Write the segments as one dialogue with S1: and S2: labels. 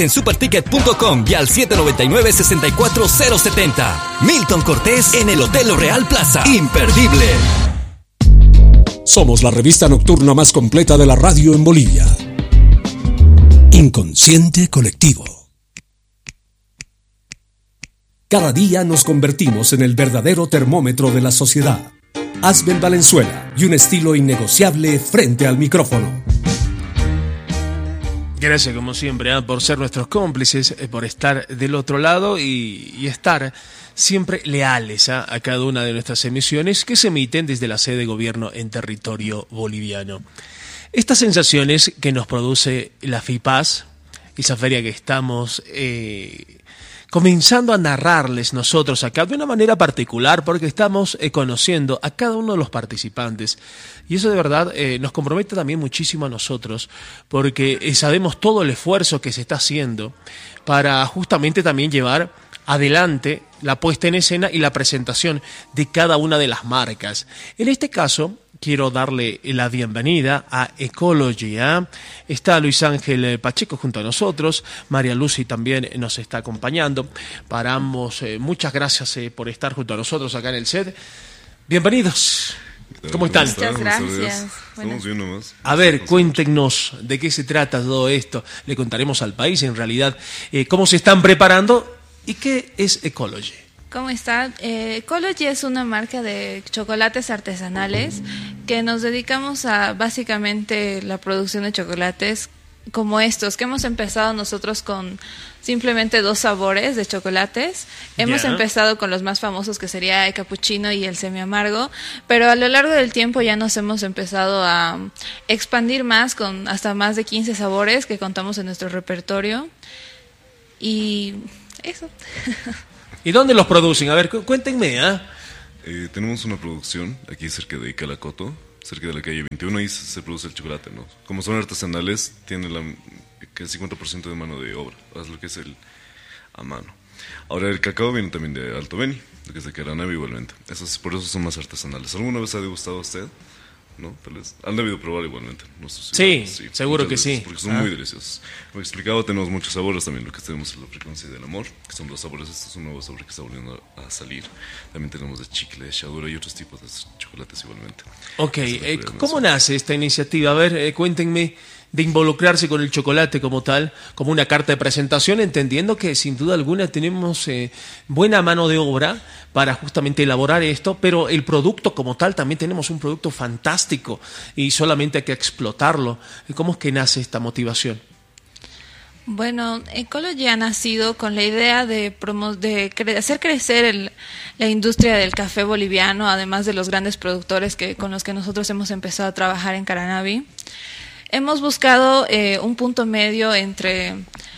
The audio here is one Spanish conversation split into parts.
S1: en superticket.com y al 799-64070. Milton Cortés en el Hotel L'Oréal Plaza. Imperdible.
S2: Somos la revista nocturna más completa de la radio en Bolivia. Inconsciente Colectivo. Cada día nos convertimos en el verdadero termómetro de la sociedad. Asbel Valenzuela y un estilo innegociable frente al micrófono.
S3: Gracias como siempre por ser nuestros cómplices, por estar del otro lado y estar siempre leales a cada una de nuestras emisiones que se emiten desde la sede de gobierno en territorio boliviano. Estas sensaciones que nos produce la FIPAS, esa feria que estamos comenzando a narrarles nosotros acá de una manera particular, porque estamos conociendo a cada uno de los participantes. Y eso de verdad nos compromete también muchísimo a nosotros, porque sabemos todo el esfuerzo que se está haciendo para justamente también llevar adelante la puesta en escena y la presentación de cada una de las marcas. En este caso, quiero darle la bienvenida a Ecology. Está Luis Ángel Pacheco junto a nosotros, María Lucy también nos está acompañando. Para ambos, muchas gracias por estar junto a nosotros acá en el set. Bienvenidos. ¿Cómo están?
S4: Muchas gracias.
S5: Estamos bien nomás.
S3: A ver, cuéntenos de qué se trata todo esto. Le contaremos al país, en realidad, cómo se están preparando y qué es Ecology.
S4: ¿Cómo están? Ecology es una marca de chocolates artesanales que nos dedicamos a básicamente la producción de chocolates como estos, que hemos empezado nosotros con simplemente 2 sabores de chocolates. Hemos empezado con los más famosos, que sería el capuchino y el semiamargo, pero a lo largo del tiempo ya nos hemos empezado a expandir más con hasta más de 15 sabores que contamos en nuestro repertorio. Y eso.
S3: ¿Y dónde los producen? A ver, cuéntenme,
S5: Tenemos una producción aquí cerca de Calacoto, cerca de la calle 21, ahí se produce el chocolate, ¿no? Como son artesanales, tiene el 50% de mano de obra, es lo que es a mano. Ahora el cacao viene también de Alto Beni, que es de Caranavi igualmente. Por eso son más artesanales. ¿Alguna vez ha degustado a usted? ¿No? Tal vez. Han debido probar igualmente. No sé si
S3: seguro que sí.
S5: Porque son muy deliciosos. Como explicaba, tenemos muchos sabores también. Lo que tenemos es la frecuencia del amor, que son 2 sabores. Este es un nuevo sabor que está volviendo a salir. También tenemos de chicle, de chadura y otros tipos de chocolates igualmente.
S3: Ok, ¿cómo nace esta iniciativa? A ver, cuéntenme de involucrarse con el chocolate como tal, como una carta de presentación, entendiendo que sin duda alguna tenemos buena mano de obra para justamente elaborar esto, pero el producto como tal también tenemos un producto fantástico y solamente hay que explotarlo. ¿Cómo es que nace esta motivación?
S4: Bueno, Ecology ha nacido con la idea de hacer crecer la industria del café boliviano, además de los grandes productores con los que nosotros hemos empezado a trabajar en Caranavi. Hemos buscado un punto medio entre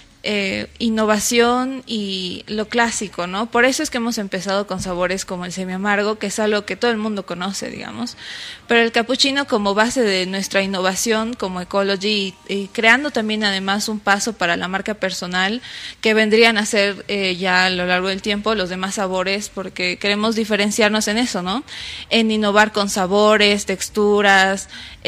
S4: innovación y lo clásico, ¿no? Por eso es que hemos empezado con sabores como el semiamargo, que es algo que todo el mundo conoce, digamos, pero el capuchino como base de nuestra innovación como Ecology y creando también además un paso para la marca personal que vendrían a ser ya a lo largo del tiempo los demás sabores, porque queremos diferenciarnos en eso, ¿no? En innovar con sabores, texturas,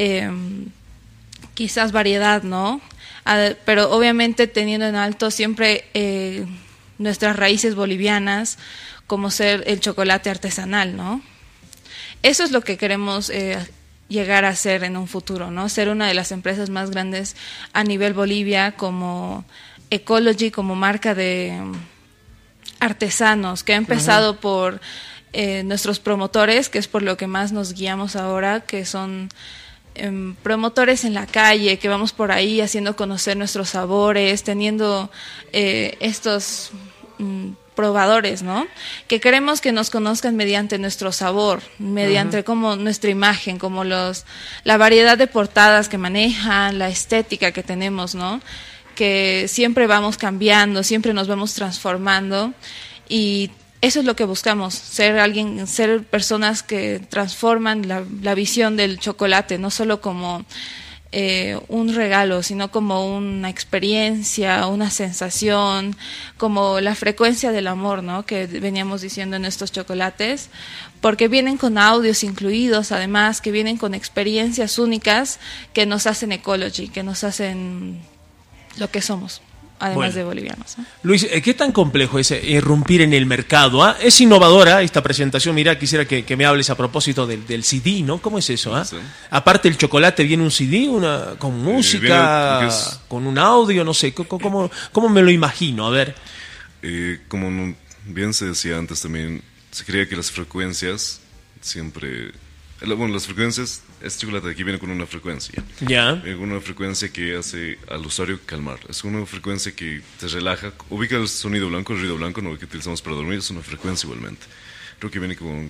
S4: quizás variedad, ¿no? Pero obviamente teniendo en alto siempre nuestras raíces bolivianas, como ser el chocolate artesanal, ¿no? Eso es lo que queremos llegar a ser en un futuro, ¿no? Ser una de las empresas más grandes a nivel Bolivia, como Ecology, como marca de artesanos, que ha empezado por nuestros promotores, que es por lo que más nos guiamos ahora, que son promotores en la calle, que vamos por ahí haciendo conocer nuestros sabores, teniendo estos probadores, ¿no? Que queremos que nos conozcan mediante nuestro sabor, mediante como nuestra imagen, como la variedad de portadas que manejan, la estética que tenemos, ¿no? Que siempre vamos cambiando, siempre nos vamos transformando y eso es lo que buscamos, ser personas que transforman la visión del chocolate, no solo como un regalo, sino como una experiencia, una sensación, como la frecuencia del amor, ¿no? Que veníamos diciendo en estos chocolates, porque vienen con audios incluidos, además, que vienen con experiencias únicas que nos hacen Ecology, que nos hacen lo que somos además de bolivianos, ¿no?
S3: Luis, ¿qué tan complejo es irrumpir en el mercado? ¿Ah? Es innovadora esta presentación. Mira, quisiera que me hables a propósito del CD, ¿no? ¿Cómo es eso? ¿Ah?
S5: Sí.
S3: Aparte del chocolate, ¿viene un CD con música, con un audio? No sé, ¿cómo me lo imagino? A ver.
S5: Como bien se decía antes también, se creía que las frecuencias siempre... Bueno, las frecuencias, este chocolate de aquí viene con una frecuencia.
S3: Ya.
S5: Viene con una frecuencia que hace al usuario calmar. Es una frecuencia que te relaja. Ubica el sonido blanco, el ruido blanco, no que utilizamos para dormir, es una frecuencia igualmente. Creo que viene con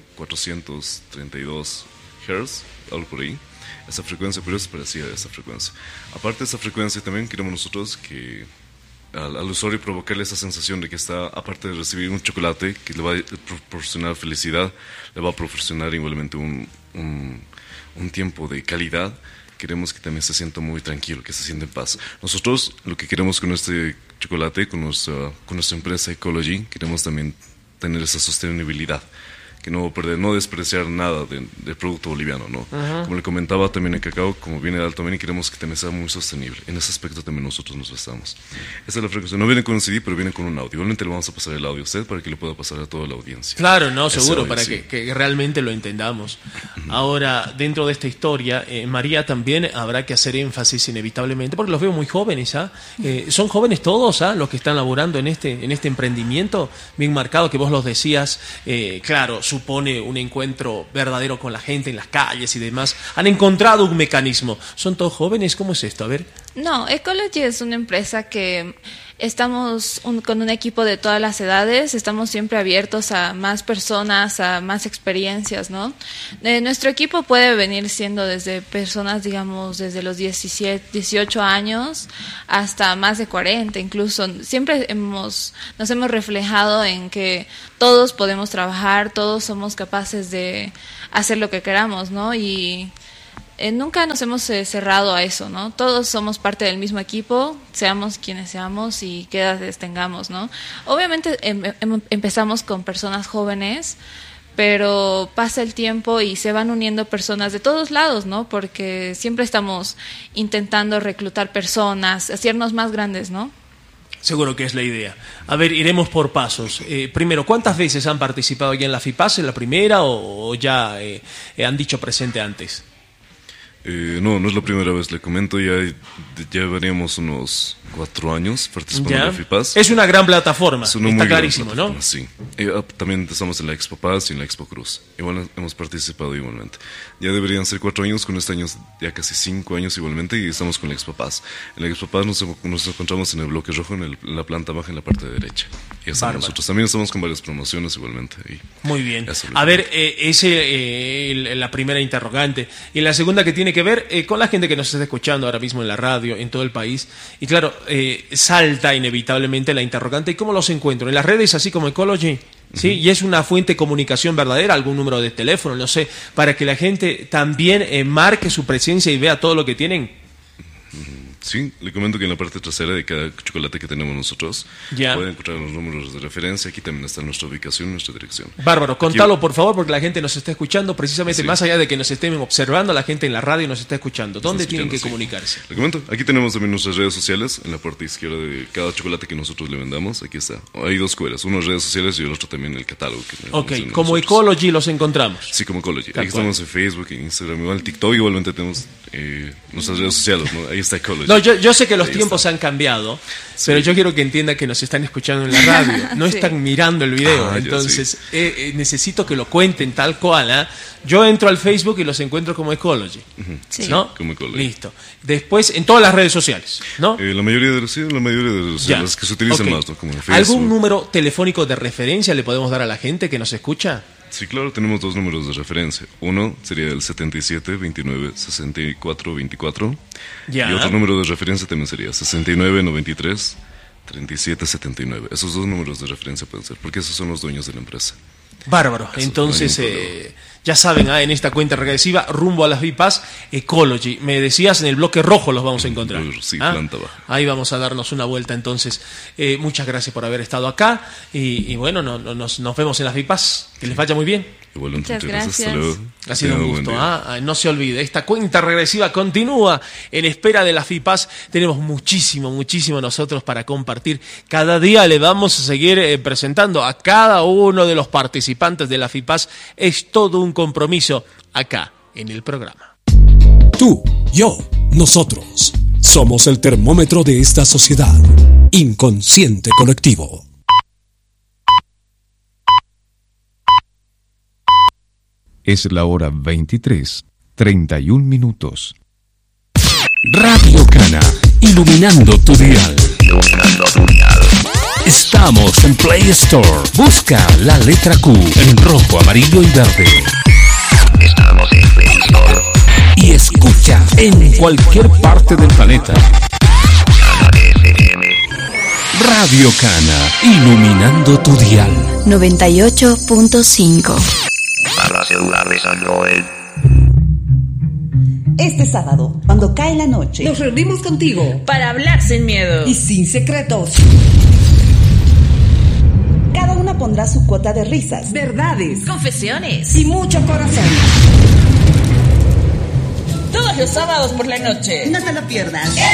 S5: 432 Hz, algo por ahí. Esa frecuencia, pero es parecida a esa frecuencia. Aparte de esa frecuencia, también queremos nosotros que al usuario provocarle esa sensación de que está, aparte de recibir un chocolate que le va a proporcionar felicidad, le va a proporcionar igualmente un tiempo de calidad. Queremos que también se sienta muy tranquilo, que se sienta en paz. Nosotros lo que queremos con este chocolate, con nuestra empresa Ecology, queremos también tener esa sostenibilidad, que no despreciar nada del producto boliviano, ¿no? Como le comentaba también, el cacao, como viene de Alto Beni, queremos que también sea muy sostenible. En ese aspecto también nosotros nos basamos. Esa es la frecuencia. No viene con un CD, pero viene con un audio. Igualmente le vamos a pasar el audio a usted para que le pueda pasar a toda la audiencia.
S3: Claro, no, seguro,
S5: audio,
S3: para
S5: sí.
S3: que realmente lo entendamos. Ahora, dentro de esta historia, María, también habrá que hacer énfasis inevitablemente, porque los veo muy jóvenes, ¿ah? Son jóvenes todos, ¿ah? Los que están laborando en este emprendimiento, bien marcado, que vos los decías, claro, supone un encuentro verdadero con la gente en las calles y demás. Han encontrado un mecanismo. ¿Son todos jóvenes? ¿Cómo es esto? A ver.
S4: No, Ecology es una empresa que estamos con un equipo de todas las edades, estamos siempre abiertos a más personas, a más experiencias, ¿no? Nuestro equipo puede venir siendo desde personas, digamos, desde los 18 años hasta más de 40, incluso. Siempre nos hemos reflejado en que todos podemos trabajar, todos somos capaces de hacer lo que queramos, ¿no? Y nunca nos hemos cerrado a eso, ¿no? Todos somos parte del mismo equipo, seamos quienes seamos y qué edades tengamos, ¿no? Obviamente empezamos con personas jóvenes, pero pasa el tiempo y se van uniendo personas de todos lados, ¿no? Porque siempre estamos intentando reclutar personas, hacernos más grandes, ¿no?
S3: Seguro que es la idea. A ver, iremos por pasos. Primero, ¿cuántas veces han participado ya en la FIPAS? ¿En la primera o ya han dicho presente antes?
S5: No es la primera vez, le comento, ya veníamos unos 4 años participando en la FIPAS.
S3: Es una gran plataforma,
S5: es una
S3: está
S5: muy
S3: clarísimo,
S5: gran
S3: ¿no?
S5: Sí. También estamos en la Expo Paz y en la Expo Cruz. Igual hemos participado igualmente. Ya deberían ser 4 años, con este año ya casi 5 años igualmente, y estamos con la Expo Paz. En la Expo Paz nos encontramos en el bloque rojo, en la planta baja, en la parte derecha. Y estamos nosotros. También estamos con varias promociones igualmente.
S3: Muy bien. A ver, la primera interrogante. Y la segunda, que tiene que ver con la gente que nos está escuchando ahora mismo en la radio, en todo el país. Y claro, salta inevitablemente la interrogante: ¿y cómo los encuentro? ¿En las redes, así como Ecology? ¿Sí? Y es una fuente de comunicación verdadera, algún número de teléfono, no sé, para que la gente también marque su presencia y vea todo lo que tienen.
S5: Sí, le comento que en la parte trasera de cada chocolate que tenemos nosotros pueden encontrar los números de referencia. Aquí también está nuestra ubicación, nuestra dirección.
S3: Bárbaro, contalo por favor, porque la gente nos está escuchando, precisamente más allá de que nos estén observando, la gente en la radio nos está escuchando. ¿Dónde tienen que comunicarse?
S5: Le comento, aquí tenemos también nuestras redes sociales, en la parte izquierda de cada chocolate que nosotros le vendamos. Aquí está, hay 2 cueras, uno en redes sociales y el otro también en el catálogo.
S3: Ok, como Ecology los encontramos.
S5: Sí, como Ecology. Aquí estamos en Facebook, en Instagram, igual en TikTok, igualmente tenemos nuestras redes sociales, ¿no? Ahí está Ecology.
S3: No, yo sé que los tiempos han cambiado, pero yo quiero que entienda que nos están escuchando en la radio, no están mirando el video, entonces necesito que lo cuenten tal cual. Yo entro al Facebook y los encuentro como Ecology, ¿no?
S5: Como Ecology.
S3: Listo. Después en todas las redes sociales, ¿no?
S5: La mayoría de las que se utilizan más, ¿no? Como Facebook.
S3: ¿Algún número telefónico de referencia le podemos dar a la gente que nos escucha?
S5: Sí, claro, tenemos 2 números de referencia. Uno sería el 77 29 64 24. Y otro número de referencia también sería 69 93 37 79. Esos 2 números de referencia pueden ser, porque esos son los dueños de la empresa.
S3: Bárbaro. Entonces, ya saben, en esta cuenta regresiva, rumbo a las FIPAS, Ecology. Me decías, en el bloque rojo los vamos a encontrar.
S5: Sí, planta baja.
S3: Ahí vamos a darnos una vuelta entonces. Muchas gracias por haber estado acá. Y bueno, nos vemos en las FIPAS. Que les vaya muy bien.
S5: Igual,
S4: Muchas gracias.
S5: Hasta luego.
S3: Ha sido un
S5: Tengan
S3: gusto.
S5: buen día.
S3: No se olvide, esta cuenta regresiva continúa en espera de la FIPAS. Tenemos muchísimo nosotros para compartir. Cada día le vamos a seguir presentando a cada uno de los participantes de la FIPAS. Es todo un compromiso acá en el programa.
S2: Tú, yo, nosotros. Somos el termómetro de esta sociedad. Inconsciente colectivo.
S6: Es la hora 23:31. Radio Cana, iluminando tu dial. Estamos en Play Store. Busca la letra Q en rojo, amarillo y verde.
S7: Estamos en Play Store.
S6: Y escucha en cualquier parte del planeta.
S7: Cana FM.
S6: Radio Cana, iluminando tu dial.
S8: 98.5.
S7: Para celulares Android.
S9: Este sábado, cuando cae la noche,
S10: nos reunimos contigo
S11: para hablar sin miedo
S10: y sin secretos.
S9: Cada una pondrá su cuota de risas,
S10: verdades,
S11: confesiones
S10: y mucho corazón.
S11: Todos los sábados por la noche.
S9: No te lo pierdas.